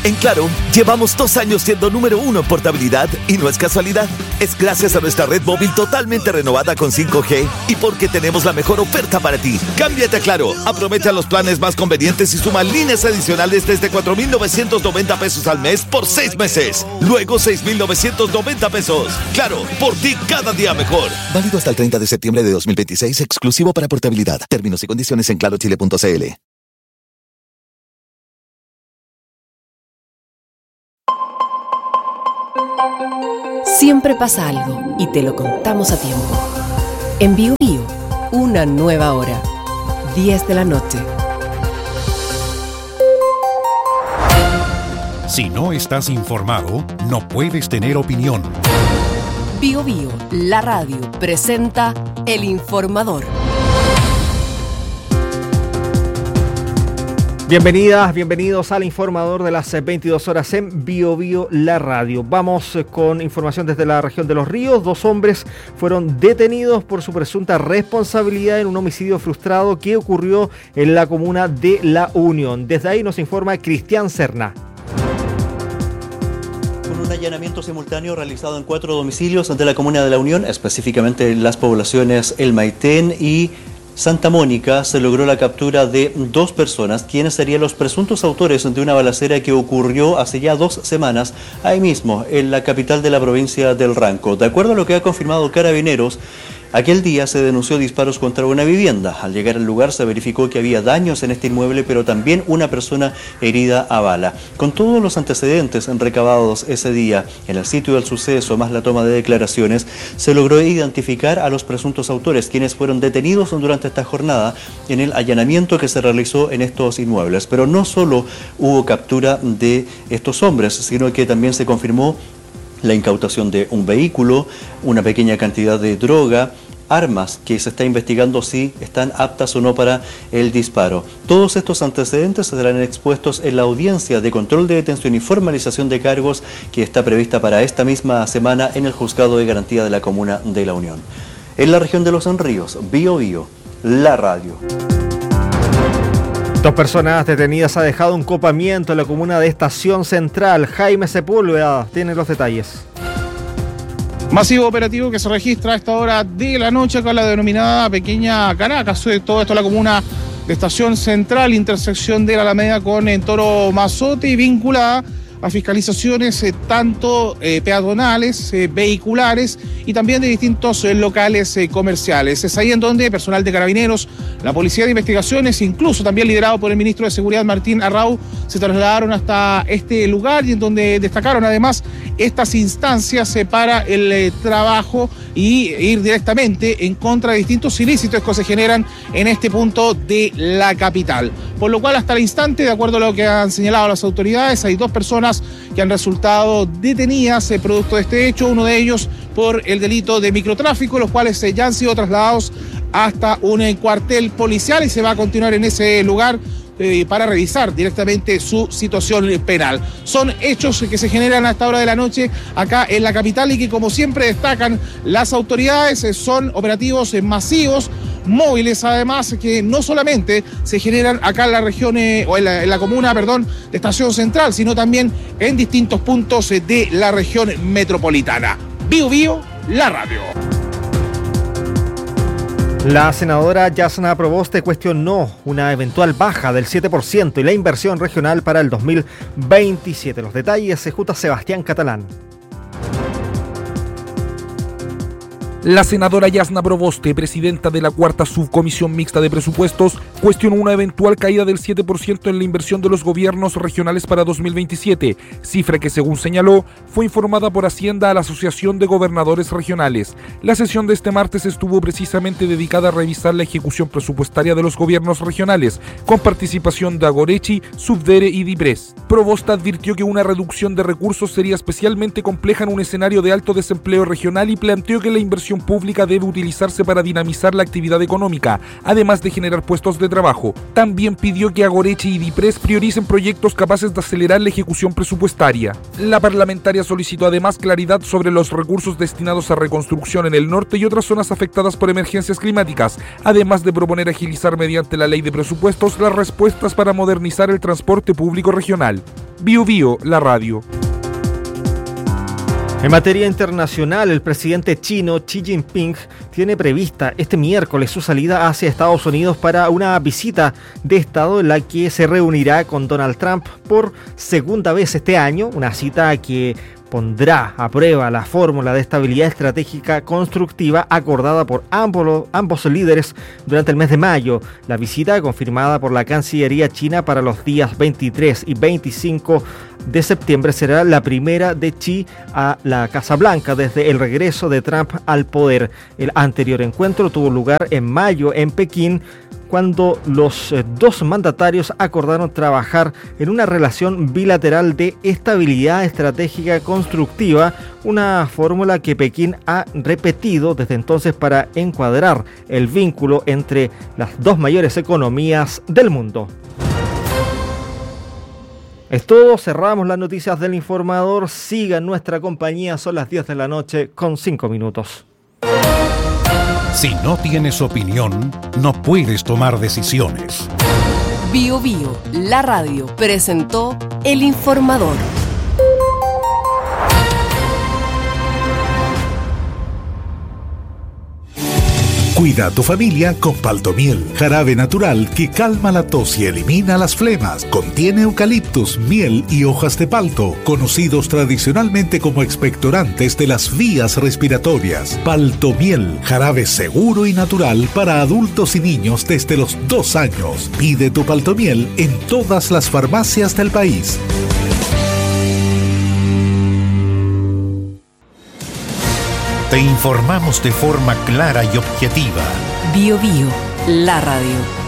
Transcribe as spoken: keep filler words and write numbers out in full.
En Claro, llevamos dos años siendo número uno en portabilidad y no es casualidad. Es gracias a nuestra red móvil totalmente renovada con cinco G y porque tenemos la mejor oferta para ti. Cámbiate a Claro, aprovecha los planes más convenientes y suma líneas adicionales desde cuatro mil novecientos noventa pesos al mes por seis meses. Luego seis mil novecientos noventa pesos. Claro, por ti cada día mejor. Válido hasta el treinta de septiembre de dos mil veintiséis, exclusivo para portabilidad. Términos y condiciones en claro chile punto c l. Siempre pasa algo y te lo contamos a tiempo. En Bio Bio, una nueva hora. diez de la noche. Si no estás informado, no puedes tener opinión. Bio Bio, la radio, presenta El Informador. Bienvenidas, bienvenidos al Informador de las veintidós horas en Bio Bio, la radio. Vamos con información desde la región de Los Ríos. Dos hombres fueron detenidos por su presunta responsabilidad en un homicidio frustrado que ocurrió en la comuna de La Unión. Desde ahí nos informa Cristian Serna. Un allanamiento simultáneo realizado en cuatro domicilios de la comuna de La Unión, específicamente en las poblaciones El Maitén y Santa Mónica, se logró la captura de dos personas, quienes serían los presuntos autores de una balacera que ocurrió hace ya dos semanas, ahí mismo, en la capital de la provincia del Ranco. De acuerdo a lo que ha confirmado Carabineros, aquel día se denunció disparos contra una vivienda. Al llegar al lugar se verificó que había daños en este inmueble, pero también una persona herida a bala. Con todos los antecedentes recabados ese día en el sitio del suceso, más la toma de declaraciones, se logró identificar a los presuntos autores, quienes fueron detenidos durante esta jornada en el allanamiento que se realizó en estos inmuebles. Pero no solo hubo captura de estos hombres, sino que también se confirmó la incautación de un vehículo, una pequeña cantidad de droga, armas que se está investigando si están aptas o no para el disparo. Todos estos antecedentes serán expuestos en la audiencia de control de detención y formalización de cargos que está prevista para esta misma semana en el Juzgado de Garantía de la Comuna de La Unión. En la región de Los Ríos, Bio Bio, la radio. Dos personas detenidas ha dejado un copamiento en la comuna de Estación Central. Jaime Sepúlveda tiene los detalles. Masivo operativo que se registra a esta hora de la noche con la denominada Pequeña Caracas. Todo esto en la comuna de Estación Central, intersección de la Alameda con en Toro Mazote y vinculada a fiscalizaciones eh, tanto eh, peatonales, eh, vehiculares y también de distintos eh, locales eh, comerciales. Es ahí en donde personal de Carabineros, la Policía de Investigaciones, incluso también liderado por el ministro de Seguridad Martín Arrau, se trasladaron hasta este lugar y en donde destacaron además estas instancias eh, para el eh, trabajo y ir directamente en contra de distintos ilícitos que se generan en este punto de la capital. Por lo cual, hasta el instante, de acuerdo a lo que han señalado las autoridades, hay dos personas que han resultado detenidas eh, producto de este hecho, uno de ellos por el delito de microtráfico, los cuales eh, ya han sido trasladados hasta un eh, cuartel policial y se va a continuar en ese lugar eh, para revisar directamente su situación penal. Son hechos que se generan a esta hora de la noche acá en la capital y que, como siempre destacan las autoridades, eh, son operativos eh, masivos, móviles además, que no solamente se generan acá en la región eh, o en la, en la comuna, perdón, de Estación Central, sino también en distintos puntos eh, de la región metropolitana. Bio Bio, la radio. La senadora Yasna Proboste cuestionó una eventual baja del siete por ciento y la inversión regional para el dos mil veintisiete. Los detalles se ejecuta Sebastián Catalán. La senadora Yasna Proboste, presidenta de la cuarta subcomisión mixta de presupuestos, cuestionó una eventual caída del siete por ciento en la inversión de los gobiernos regionales para dos mil veintisiete, cifra que, según señaló, fue informada por Hacienda a la Asociación de Gobernadores Regionales. La sesión de este martes estuvo precisamente dedicada a revisar la ejecución presupuestaria de los gobiernos regionales, con participación de Agorechi, Subdere y Dipres. Proboste advirtió que una reducción de recursos sería especialmente compleja en un escenario de alto desempleo regional y planteó que la inversión inversión pública debe utilizarse para dinamizar la actividad económica, además de generar puestos de trabajo. También pidió que Agoreche y DIPRES prioricen proyectos capaces de acelerar la ejecución presupuestaria. La parlamentaria solicitó además claridad sobre los recursos destinados a reconstrucción en el norte y otras zonas afectadas por emergencias climáticas, además de proponer agilizar mediante la ley de presupuestos las respuestas para modernizar el transporte público regional. Bio Bio, la radio. En materia internacional, el presidente chino Xi Jinping tiene prevista este miércoles su salida hacia Estados Unidos para una visita de Estado en la que se reunirá con Donald Trump por segunda vez este año, una cita que pondrá a prueba la fórmula de estabilidad estratégica constructiva acordada por ambos, ambos líderes durante el mes de mayo. La visita, confirmada por la Cancillería china para los días veintitrés y veinticinco de septiembre, será la primera de Xi a la Casa Blanca desde el regreso de Trump al poder. El anterior encuentro tuvo lugar en mayo en Pekín, cuando los dos mandatarios acordaron trabajar en una relación bilateral de estabilidad estratégica constructiva, una fórmula que Pekín ha repetido desde entonces para encuadrar el vínculo entre las dos mayores economías del mundo. Es todo, cerramos las noticias del Informador. Sigan nuestra compañía, son las diez de la noche con cinco minutos. Si no tienes opinión, no puedes tomar decisiones. Bio Bio, la radio, presentó El Informador. Cuida a tu familia con Paltomiel, jarabe natural que calma la tos y elimina las flemas. Contiene eucaliptus, miel y hojas de palto, conocidos tradicionalmente como expectorantes de las vías respiratorias. Paltomiel, jarabe seguro y natural para adultos y niños desde los dos años. Pide tu Paltomiel en todas las farmacias del país. Te informamos de forma clara y objetiva. Bio Bio, la radio.